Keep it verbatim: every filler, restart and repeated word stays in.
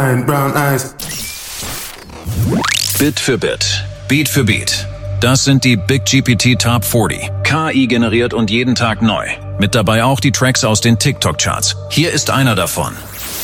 brown eyes. Bit für Bit, Beat für Beat. Das sind die Big G P T Top vierzig. K I generiert und jeden Tag neu. Mit dabei auch die Tracks aus den TikTok-Charts. Hier ist einer davon.